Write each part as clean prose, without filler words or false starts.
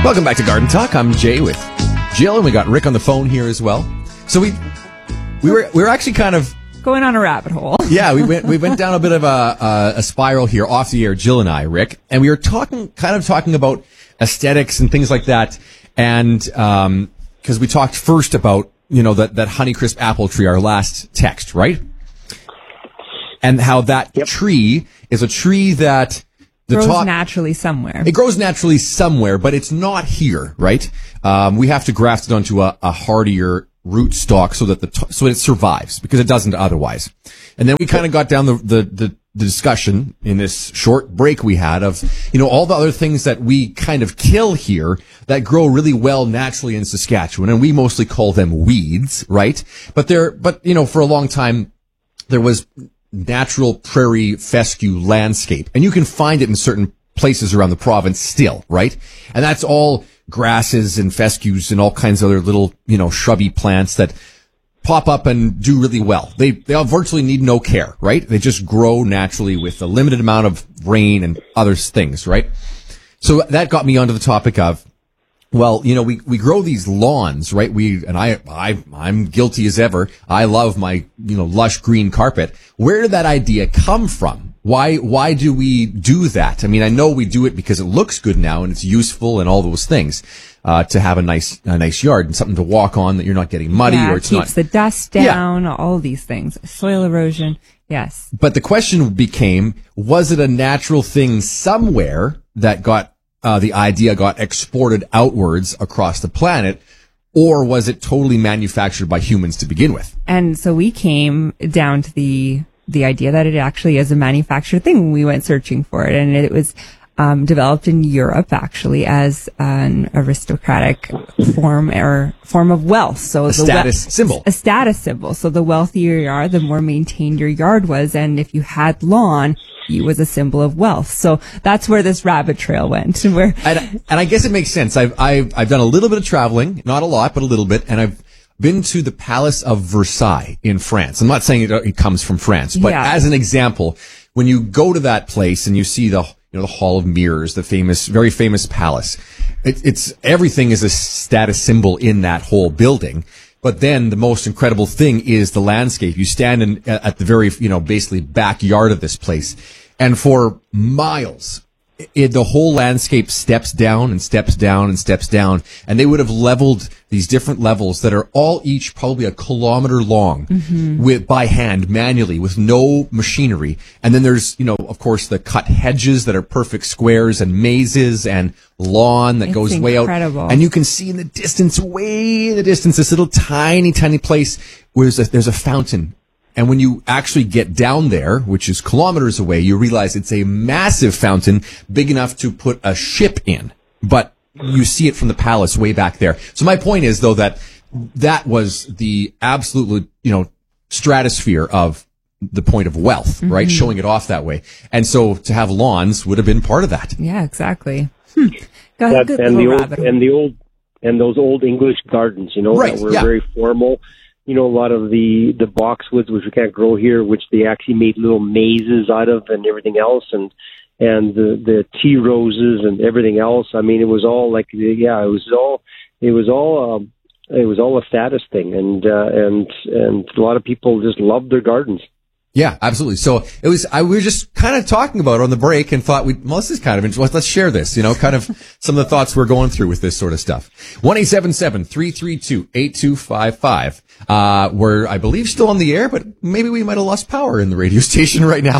Welcome back to Garden Talk. I'm Jay with Jill, and we got Rick on the phone here as well. So we were actually kind of going on a rabbit hole. Yeah, we went down a bit of a spiral here off the air, Jill and I, Rick, and we were talking about aesthetics and things like that, and because we talked first about that Honeycrisp apple tree, our last text, right? And how that tree is a tree that grows naturally somewhere. It grows naturally somewhere, but it's not here, right? We have to graft it onto a hardier root stock so that so it survives, because it doesn't otherwise. And then we kind of got down the discussion in this short break we had of, all the other things that we kind of kill here that grow really well naturally in Saskatchewan, and we mostly call them weeds, right? But for a long time there was natural prairie fescue landscape, and you can find it in certain places around the province still, right? And that's all grasses and fescues and all kinds of other little, shrubby plants that pop up and do really well. They virtually need no care, right? They just grow naturally with a limited amount of rain and other things, right? So that got me onto the topic of, well, we grow these lawns, right? I'm guilty as ever. I love my, lush green carpet. Where did that idea come from? Why do we do that? I mean, I know we do it because it looks good now and it's useful and all those things, to have a nice yard and something to walk on that you're not getting muddy, or it's keeps the dust down, all these things, soil erosion. Yes. But the question became, was it a natural thing somewhere that the idea got exported outwards across the planet, or was it totally manufactured by humans to begin with? And so we came down to the idea that it actually is a manufactured thing when we went searching for it. And it was developed in Europe, actually, as an aristocratic form of wealth. So a status symbol. A status symbol. So the wealthier you are, the more maintained your yard was. And if you had lawn, it was a symbol of wealth. So that's where this rabbit trail went. And I guess it makes sense. I've done a little bit of traveling, not a lot, but a little bit, and I've been to the Palace of Versailles in France. I'm not saying it comes from France, but as an example, when you go to that place and you see the Hall of Mirrors, the very famous palace, it's everything is a status symbol in that whole building. But then the most incredible thing is the landscape. You stand at the very, basically backyard of this place, and for miles, the whole landscape steps down and steps down and steps down, and they would have leveled these different levels that are all each probably a kilometer long, by hand, manually, with no machinery. And then there's, of course, the cut hedges that are perfect squares, and mazes and lawn that goes way out. And you can see in the distance, way in the distance, this little tiny, tiny place where there's a fountain. And when you actually get down there, which is kilometers away, you realize it's a massive fountain, big enough to put a ship in. But you see it from the palace way back there. So my point is, though, that was the absolute, stratosphere of the point of wealth, right? Showing it off that way. And so to have lawns would have been part of that. Yeah, exactly. Go ahead, and those old English gardens, that were very formal. A lot of the boxwoods, which we can't grow here, which they actually made little mazes out of, and everything else, and the tea roses and everything else. I mean, it was all like, it was all a status thing, and a lot of people just loved their gardens. Yeah, absolutely. So we were just kind of talking about it on the break and thought this is kind of interesting. Let's share this, kind of some of the thoughts we're going through with this sort of stuff. 1-877-332-8255. We're, I believe, still on the air, but maybe we might have lost power in the radio station right now.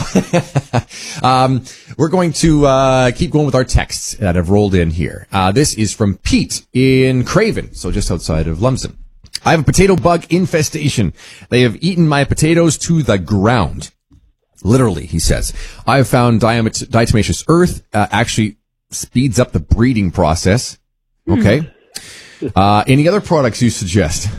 We're going to keep going with our texts that have rolled in here. This is from Pete in Craven, so just outside of Lumsden. I have a potato bug infestation. They have eaten my potatoes to the ground. Literally, he says. I have found diatomaceous earth actually speeds up the breeding process. Okay. Any other products you suggest?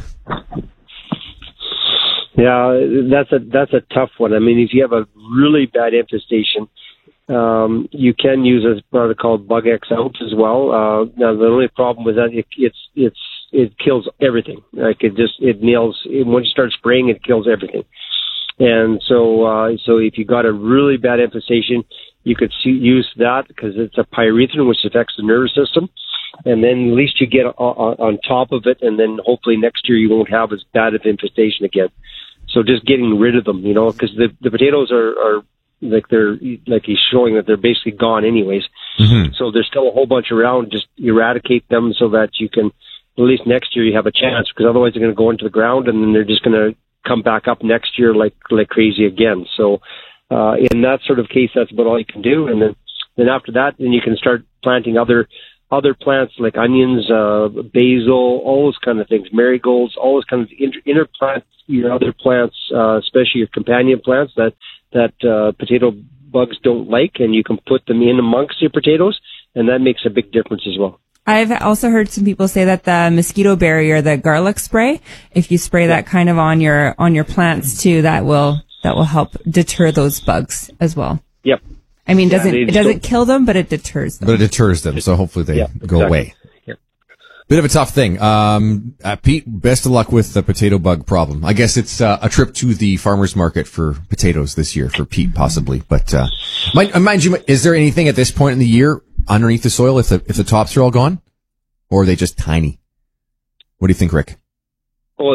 Yeah, that's a tough one. I mean, if you have a really bad infestation, you can use a product called Bug X Out as well. Now, the only problem with that, it kills everything. Like it nails, once you start spraying, it kills everything. And so if you got a really bad infestation, you could use that because it's a pyrethrin, which affects the nervous system. and then at least you get on top of it, and then hopefully next year you won't have as bad of infestation again. So just getting rid of them, because the potatoes are like he's showing that they're basically gone anyways. Mm-hmm. So there's still a whole bunch around. Just eradicate them so that you can, at least next year you have a chance, because otherwise they're going to go into the ground and then they're just going to come back up next year like crazy again. So in that sort of case, that's about all you can do. And then after that, then you can start planting other plants like onions, basil, all those kind of things, marigolds, all those kind of inner plants, your other plants, especially your companion plants that potato bugs don't like, and you can put them in amongst your potatoes, and that makes a big difference as well. I've also heard some people say that the mosquito barrier, the garlic spray, if you spray that kind of on your plants too, that will help deter those bugs as well. Yep. I mean, it doesn't kill them, but it deters them. But it deters them, so hopefully they go away. Yep. Bit of a tough thing. Pete, best of luck with the potato bug problem. I guess it's a trip to the farmer's market for potatoes this year for Pete, possibly. But mind you, is there anything at this point in the year underneath the soil if the tops are all gone, or are they just tiny? What do you think, Rick? Oh,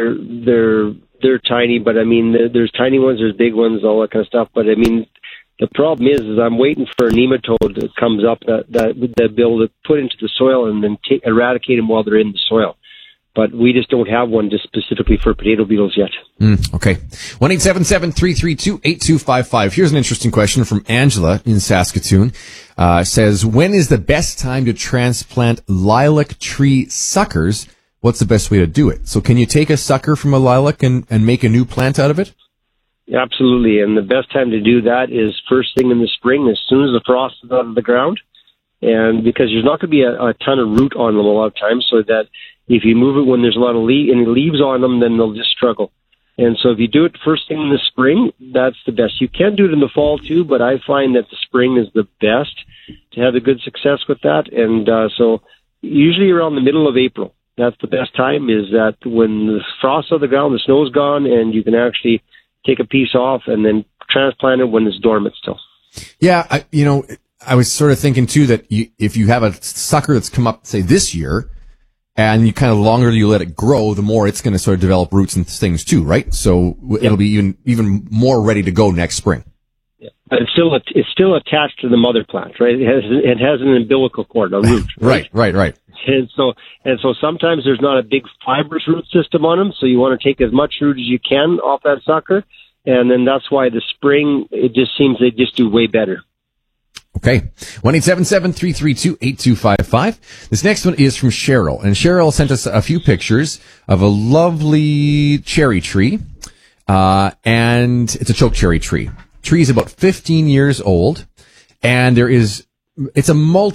they're tiny, but I mean, there's tiny ones, there's big ones, all that kind of stuff. But I mean, the problem is I'm waiting for a nematode that comes up that be able to put into the soil and then eradicate them while they're in the soil. But we just don't have one just specifically for potato beetles yet. Okay. 1-877-332-8255. Here's an interesting question from Angela in Saskatoon. Says, when is the best time to transplant lilac tree suckers? What's the best way to do it? So can you take a sucker from a lilac and make a new plant out of it? Absolutely, and the best time to do that is first thing in the spring, as soon as the frost is out of the ground, and because there's not going to be a ton of root on them a lot of times, so that if you move it when there's a lot of any leaves on them, then they'll just struggle. And so if you do it first thing in the spring, that's the best. You can do it in the fall too, but I find that the spring is the best to have a good success with that. And so usually around the middle of April, that's the best time, is that when the frost's on the ground, the snow's gone, and you can actually take a piece off and then transplant it when it's dormant still. Yeah, I was sort of thinking too that if you have a sucker that's come up, say, this year, and you kind of longer you let it grow, the more it's going to sort of develop roots and things too, right? So it'll be even more ready to go next spring. Yeah. But it's still attached to the mother plant, right? It has an umbilical cord, a root. Right. And so sometimes there's not a big fibrous root system on them, so you want to take as much root as you can off that sucker, and then that's why the spring, it just seems they just do way better. Okay. 1-877-332-8255. This next one is from Cheryl, and Cheryl sent us a few pictures of a lovely cherry tree, and it's a choke cherry tree. Tree is about 15 years old, and it's a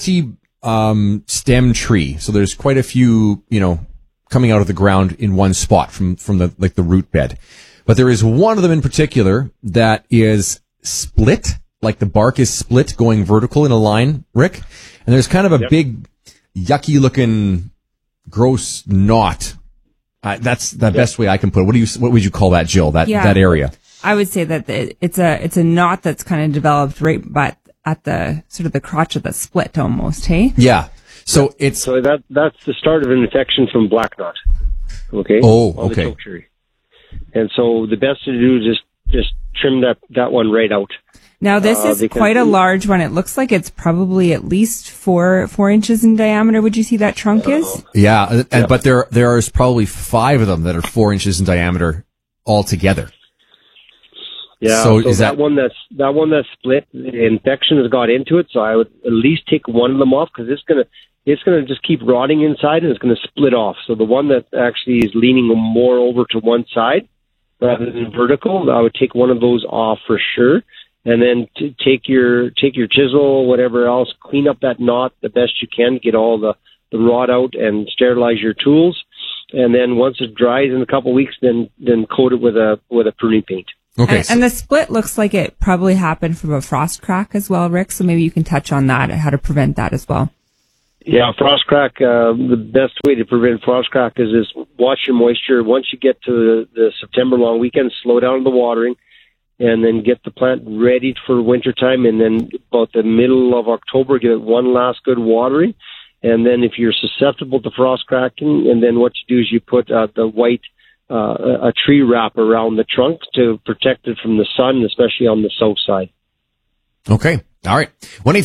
stem tree. So there's quite a few, coming out of the ground in one spot from the root bed. But there is one of them in particular that is split, like the bark is split going vertical in a line, Rick. And there's kind of a big, yucky looking, gross knot. That's the best way I can put it. What would you call that, Jill? That area? I would say that it's a knot that's kind of developed right at the sort of the crotch of the split almost, hey? Yeah. So that's the start of an infection from black knot. Okay. Oh, okay. The choke cherry. And so the best to do is just trim that one right out. Now this is quite a large one. It looks like it's probably at least 4 inches in diameter. Would you see that trunk is? Yeah, but there is probably 5 of them that are 4 inches in diameter altogether. Yeah, so that one that's split, the infection has got into it. So I would at least take one of them off, because it's gonna just keep rotting inside, and it's gonna split off. So the one that actually is leaning more over to one side rather than vertical, I would take one of those off for sure. And then take your chisel, whatever else, clean up that knot the best you can, get all the rot out, and sterilize your tools. And then once it dries in a couple of weeks, then coat it with a pruning paint. Okay. And the split looks like it probably happened from a frost crack as well, Rick. So maybe you can touch on that and how to prevent that as well. Yeah, frost crack. The best way to prevent frost crack is watch your moisture. Once you get to the September long weekend, slow down the watering, and then get the plant ready for winter time. And then about the middle of October, give it one last good watering. And then if you're susceptible to frost cracking, and then what you do is you put the white a tree wrap around the trunk to protect it from the sun, especially on the south side. Okay. All right.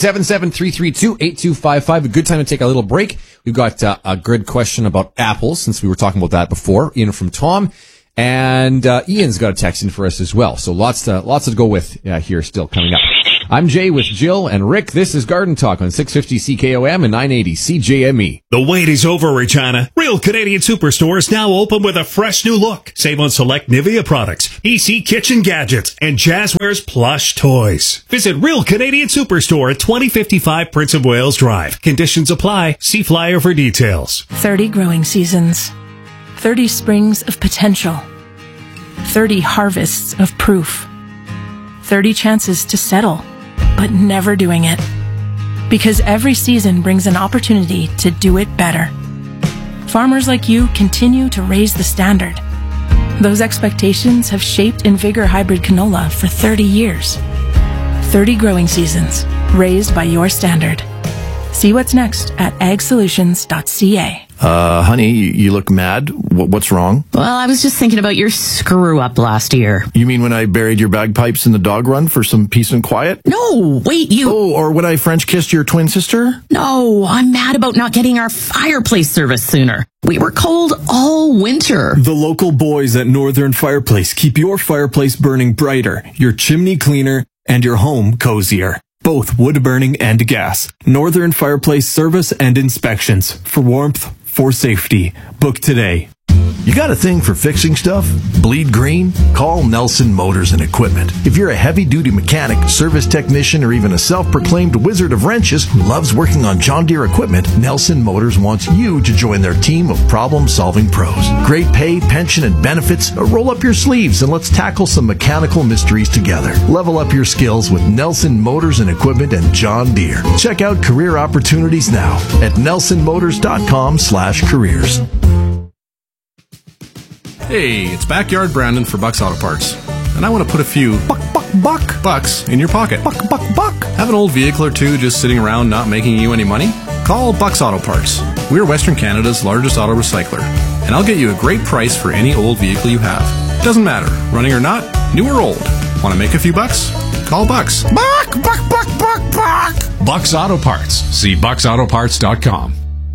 1-877-332-8255. A good time to take a little break. We've got a good question about apples, since we were talking about that before, in from Tom. And Ian's got a text in for us as well. So lots to go with here still coming up. I'm Jay with Jill and Rick. This is Garden Talk on 650 CKOM and 980 CJME. The wait is over, Regina. Real Canadian Superstore is now open with a fresh new look. Save on select Nivea products, EC kitchen gadgets, and Jazzwares plush toys. Visit Real Canadian Superstore at 2055 Prince of Wales Drive. Conditions apply. See flyer for details. 30 growing seasons. 30 springs of potential. 30 harvests of proof. 30 chances to settle, but never doing it. Because every season brings an opportunity to do it better. Farmers like you continue to raise the standard. Those expectations have shaped Invigor Hybrid Canola for 30 years. 30 growing seasons, raised by your standard. See what's next at agsolutions.ca. Honey, you look mad. What's wrong? Well, I was just thinking about your screw-up last year. You mean when I buried your bagpipes in the dog run for some peace and quiet? No, wait, you... Oh, or when I French kissed your twin sister? No, I'm mad about not getting our fireplace service sooner. We were cold all winter. The local boys at Northern Fireplace keep your fireplace burning brighter, your chimney cleaner, and your home cozier. Both wood burning and gas. Northern Fireplace service and inspections. For warmth, for safety. Book today. You got a thing for fixing stuff? Bleed green? Call Nelson Motors and Equipment. If you're a heavy-duty mechanic, service technician, or even a self-proclaimed wizard of wrenches who loves working on John Deere equipment, Nelson Motors wants you to join their team of problem-solving pros. Great pay, pension, and benefits. Roll up your sleeves and let's tackle some mechanical mysteries together. Level up your skills with Nelson Motors and Equipment and John Deere. Check out career opportunities now at nelsonmotors.com/careers. Hey, it's Backyard Brandon for Bucks Auto Parts, and I want to put a few bucks in your pocket. Buck. Have an old vehicle or two just sitting around not making you any money? Call Bucks Auto Parts. We're Western Canada's largest auto recycler, and I'll get you a great price for any old vehicle you have. Doesn't matter, running or not, new or old. Want to make a few bucks? Call Bucks. Buck. Bucks Auto Parts. See bucksautoparts.com.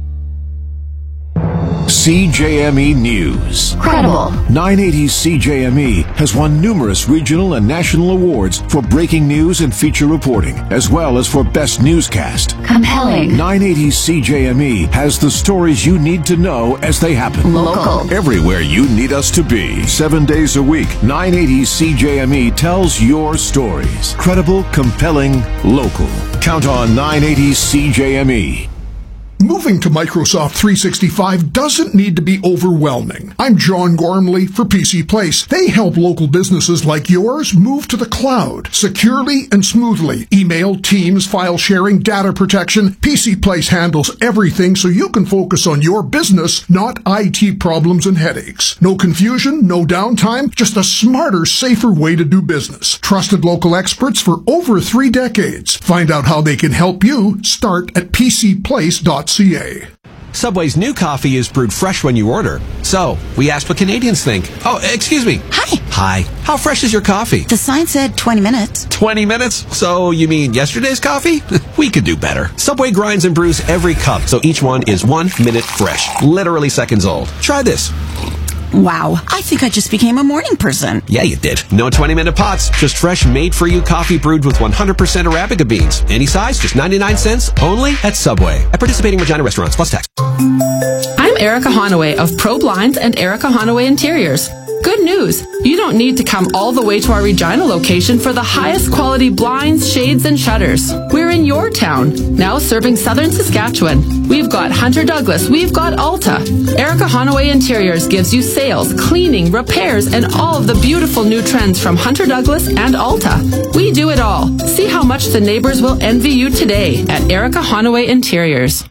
CJME News. Credible. 980 CJME has won numerous regional and national awards for breaking news and feature reporting, as well as for best newscast. Compelling. 980 CJME has the stories you need to know as they happen. Local. Everywhere you need us to be. 7 days a week, 980 CJME tells your stories. Credible, compelling, local. Count on 980 CJME. Moving to Microsoft 365 doesn't need to be overwhelming. I'm John Gormley for PC Place. They help local businesses like yours move to the cloud securely and smoothly. Email, Teams, file sharing, data protection. PC Place handles everything so you can focus on your business, not IT problems and headaches. No confusion, no downtime, just a smarter, safer way to do business. Trusted local experts for over 3 decades. Find out how they can help you. Start at pcplace.ca. Subway's new coffee is brewed fresh when you order. So, we asked what Canadians think. Oh, excuse me. Hi. How fresh is your coffee? The sign said 20 minutes. 20 minutes? So, you mean yesterday's coffee? We could do better. Subway grinds and brews every cup, so each one is 1 minute fresh. Literally seconds old. Try this. Wow, I think I just became a morning person. Yeah, you did. No 20-minute pots, just fresh, made-for-you coffee brewed with 100% Arabica beans. Any size, just 99 cents, only at Subway. At participating Regina restaurants, plus tax. I'm Erica Honaway of Pro Blinds and Erica Honaway Interiors. Good news! You don't need to come all the way to our Regina location for the highest quality blinds, shades, and shutters. We're in your town, now serving southern Saskatchewan. We've got Hunter Douglas, we've got Alta. Erica Honaway Interiors gives you sales, cleaning, repairs, and all of the beautiful new trends from Hunter Douglas and Alta. We do it all. See how much the neighbors will envy you today at Erica Honaway Interiors.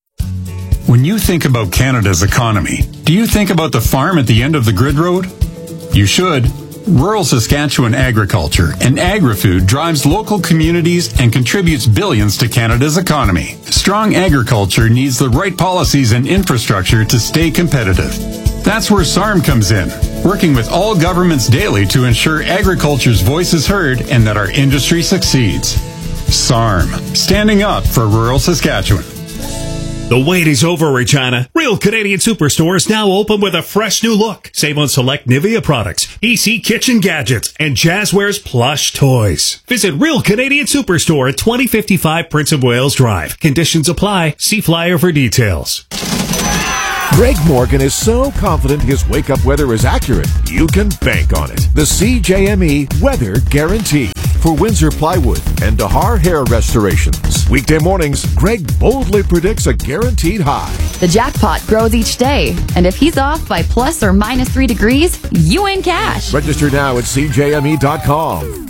When you think about Canada's economy, do you think about the farm at the end of the grid road? You should. Rural Saskatchewan agriculture and agri-food drives local communities and contributes billions to Canada's economy. Strong agriculture needs the right policies and infrastructure to stay competitive. That's where SARM comes in, working with all governments daily to ensure agriculture's voice is heard and that our industry succeeds. SARM, standing up for rural Saskatchewan. The wait is over, Regina. Real Canadian Superstore is now open with a fresh new look. Save on select Nivea products, EC Kitchen Gadgets, and Jazzwares plush toys. Visit Real Canadian Superstore at 2055 Prince of Wales Drive. Conditions apply. See flyer for details. Greg Morgan is so confident his wake-up weather is accurate, you can bank on it. The CJME Weather Guarantee for Windsor Plywood and Dahar Hair Restorations. Weekday mornings, Greg boldly predicts a guaranteed high. The jackpot grows each day, and if he's off by plus or minus 3 degrees, you win cash. Register now at CJME.com.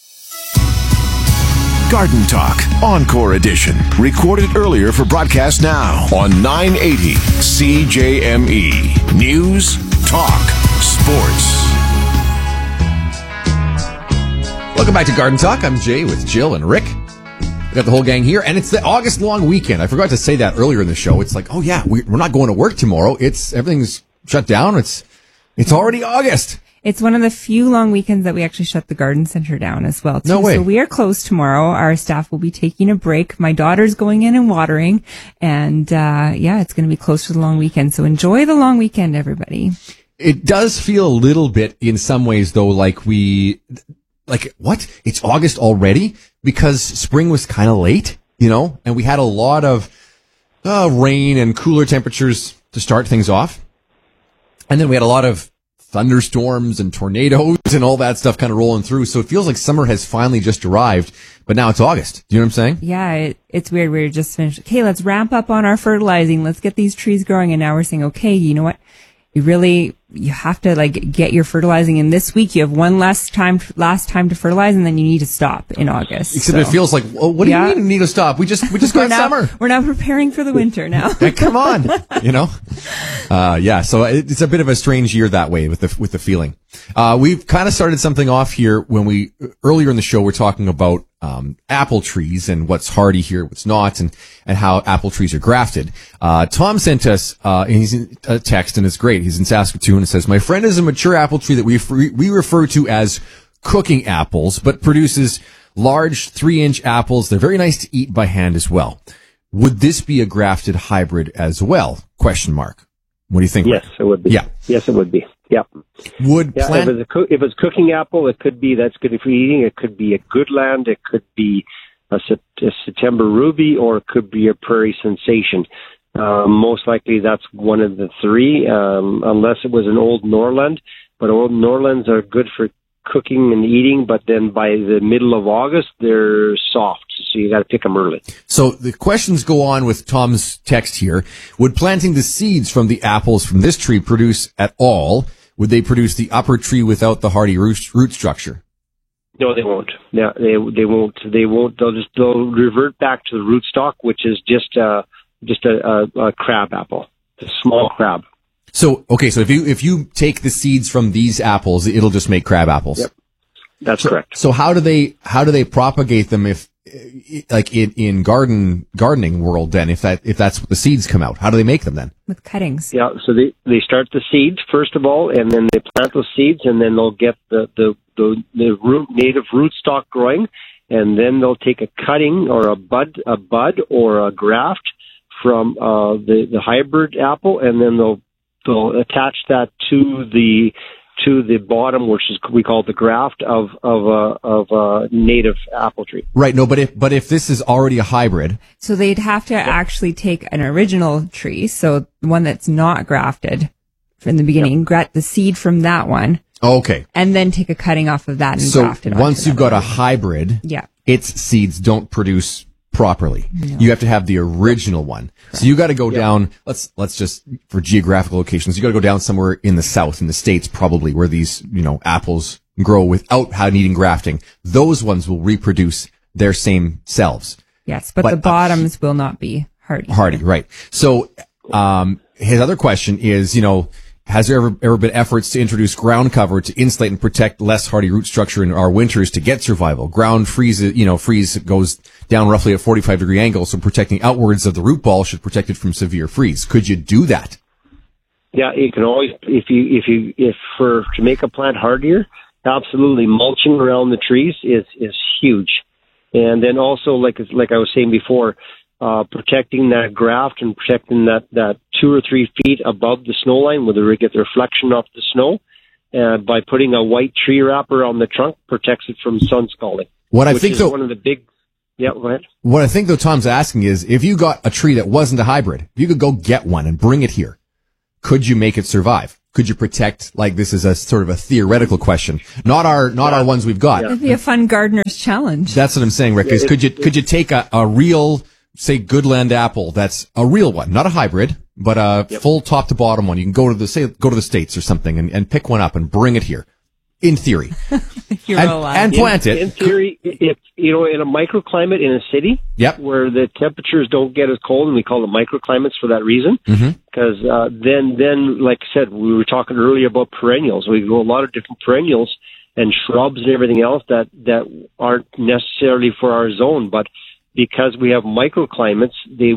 Garden Talk, Encore Edition. Recorded earlier for broadcast now on 980 CJME. News, talk, sports. Welcome back to Garden Talk. I'm Jay with Jill and Rick. We got the whole gang here, and it's the August long weekend. I forgot to say that earlier in the show. It's like, oh yeah, we're not going to work tomorrow. Everything's shut down. It's already August. It's one of the few long weekends that we actually shut the garden center down as well, too. No way. So we are closed tomorrow. Our staff will be taking a break. My daughter's going in and watering. And, it's going to be close to the long weekend. So enjoy the long weekend, everybody. It does feel a little bit in some ways, though, like what? It's August already? Because spring was kind of late, and we had a lot of rain and cooler temperatures to start things off. And then we had a lot of thunderstorms and tornadoes and all that stuff kind of rolling through. So it feels like summer has finally just arrived, but now it's August. Do you know what I'm saying? Yeah, it's weird. We're just finished. Okay, let's ramp up on our fertilizing. Let's get these trees growing. And now we're saying, okay, you know what? You have to get your fertilizing in this week. You have one last time to fertilize, and then you need to stop in August. Except it feels like, well, what do you mean you need to stop? We just got summer. We're now preparing for the winter now. Hey, come on, So it's a bit of a strange year that way with the feeling. We've kind of started something off here when earlier in the show, we're talking about apple trees and what's hardy here, what's not, and how apple trees are grafted. Tom sent us he's in a text, and it's great. He's in Saskatoon and says, "My friend is a mature apple tree that we refer to as cooking apples, but produces large 3-inch apples. They're very nice to eat by hand as well. Would this be a grafted hybrid as well? ? What do you think? Yes, it would be. Yeah. Yes, it would be. Yeah. If it's cooking apple, it could be that's good for eating. It could be a Goodland. It could be a September Ruby, or it could be a Prairie Sensation. Most likely that's one of the three, unless it was an Old Norland. But Old Norlands are good for cooking and eating, but then by the middle of August, they're soft. So you got to pick them early. So the questions go on with Tom's text here. Would planting the seeds from the apples from this tree produce at all? Would they produce the upper tree without the hardy root structure? No, they won't. Yeah, they won't. They won't. They'll revert back to the rootstock, which is just a crab apple, a small crab. So if you take the seeds from these apples, it'll just make crab apples. Yep, that's correct. So how do they propagate them if in gardening world then if that's what the seeds come out? How do they make them then? With cuttings. Yeah, so they start the seeds first of all, and then they plant those seeds, and then they'll get the native rootstock growing, and then they'll take a cutting or a bud or a graft from the hybrid apple, and then they'll attach that to the bottom, which is we call the graft of a native apple tree. Right. No, but if this is already a hybrid, so they'd have to actually take an original tree, so the one that's not grafted from the beginning, graft the seed from that one. Okay. And then take a cutting off of that and graft it. So once you've got a hybrid, its seeds don't produce properly. No. You have to have the original one. Correct. So you got to go down, let's just, for geographical locations, you got to go down somewhere in the South, in the States probably, where these, apples grow without needing grafting. Those ones will reproduce their same selves. Yes, but the bottoms will not be hardy. Hardy, right. So, his other question is, has there ever been efforts to introduce ground cover to insulate and protect less hardy root structure in our winters to get survival? Ground freeze goes down roughly at 45-degree angles, so protecting outwards of the root ball should protect it from severe freeze. Could you do that? Yeah, you can always, to make a plant hardier, absolutely mulching around the trees is huge. And then also, like I was saying before, protecting that graft and protecting that 2 or 3 feet above the snow line where they get the reflection off the snow, by putting a white tree wrapper on the trunk protects it from sun scalding. One of the big. Yeah, go ahead. What I think though Tom's asking is, if you got a tree that wasn't a hybrid, if you could go get one and bring it here, could you make it survive? Could you protect, like, this is a sort of a theoretical question, not our ones we've got. It'd be a fun gardener's challenge. That's what I'm saying, Rick, is could you take a real, say, Goodland apple that's a real one, not a hybrid, but a full top to bottom one. You can go to the States or something and pick one up and bring it here. In theory. and plant it. In theory, if, in a microclimate in a city, where the temperatures don't get as cold, and we call them microclimates for that reason, because then, like I said, we were talking earlier about perennials. We grow a lot of different perennials and shrubs and everything else that aren't necessarily for our zone, but because we have microclimates,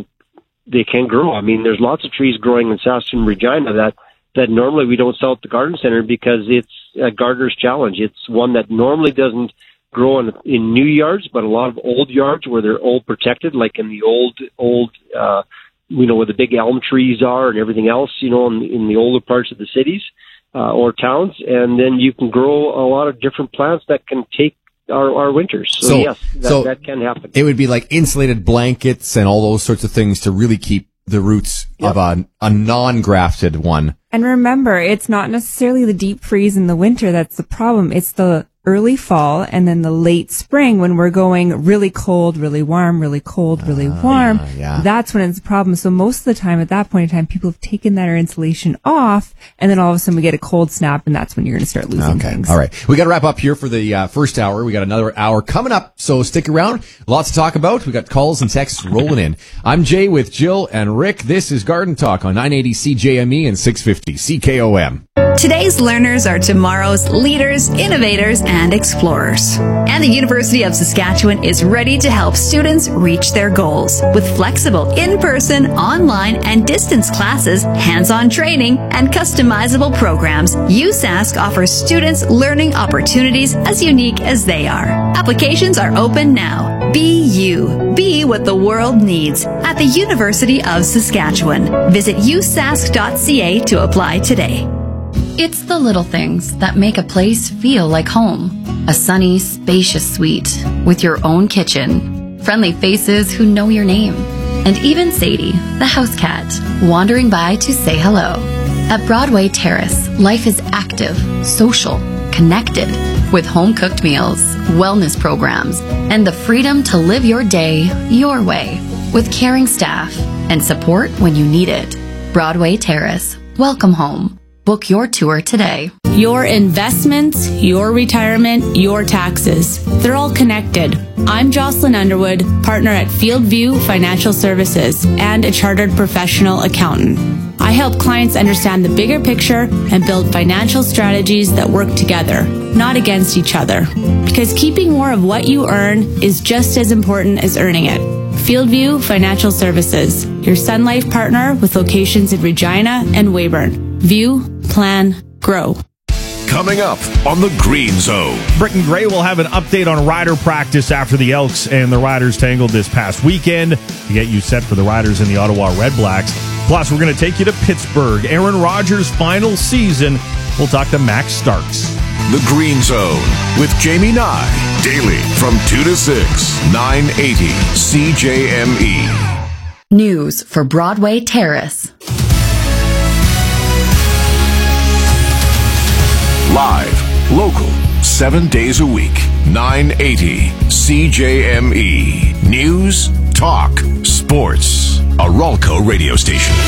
they can grow. I mean, there's lots of trees growing in Saskatoon, Regina that normally we don't sell at the garden center because it's a gardener's challenge. It's one that normally doesn't grow in new yards, but a lot of old yards where they're old protected, like in the old, where the big elm trees are and everything else, in the older parts of the cities, or towns. And then you can grow a lot of different plants that can take our winters. So yes, that can happen. It would be like insulated blankets and all those sorts of things to really keep the roots of a non-grafted one. And remember, it's not necessarily the deep freeze in the winter that's the problem. It's the early fall and then the late spring when we're going really cold, really warm, really cold, really warm. That's when it's a problem. So most of the time at that point in time, people have taken that insulation off, and then all of a sudden we get a cold snap, and that's when you're going to start losing things. All right. We got to wrap up here for the first hour. We got another hour coming up, so stick around. Lots to talk about. We got calls and texts rolling in. I'm Jay with Jill and Rick. This is Garden Talk on 980 CJME and 650 CKOM. Today's learners are tomorrow's leaders, innovators, and explorers. And the University of Saskatchewan is ready to help students reach their goals. With flexible in-person, online, and distance classes, hands-on training, and customizable programs, USask offers students learning opportunities as unique as they are. Applications are open now. Be you. Be what the world needs at the University of Saskatchewan. Visit usask.ca to apply today. It's the little things that make a place feel like home. A sunny, spacious suite with your own kitchen, friendly faces who know your name, and even Sadie, the house cat, wandering by to say hello. At Broadway Terrace, life is active, social, connected, with home-cooked meals, wellness programs, and the freedom to live your day your way, with caring staff and support when you need it. Broadway Terrace. Welcome home. Book your tour today. Your investments, your retirement, your taxes. They're all connected. I'm Jocelyn Underwood, partner at Fieldview Financial Services and a chartered professional accountant. I help clients understand the bigger picture and build financial strategies that work together, not against each other. Because keeping more of what you earn is just as important as earning it. Fieldview Financial Services, your Sun Life partner with locations in Regina and Weyburn. View, plan, grow. Coming up on the Green Zone. Britton Gray will have an update on rider practice after the Elks and the Riders tangled this past weekend to get you set for the Riders and the Ottawa Redblacks. Plus, we're going to take you to Pittsburgh. Aaron Rodgers' final season. We'll talk to Max Starks. The Green Zone with Jamie Nye. Daily from 2 to 6, 980 CJME. News for Broadway Terrace. Live, local, 7 days a week, 980 CJME. News, talk, sports. A Ralco radio station.